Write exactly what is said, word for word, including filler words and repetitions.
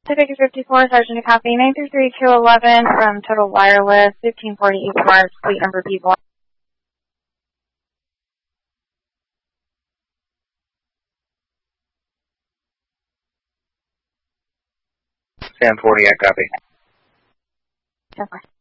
Pacific fifty-four, Sergeant copy, nine three three two eleven from Total Wireless, fifteen forty East Mars, fleet number B one. ten forty, I copy. ten four.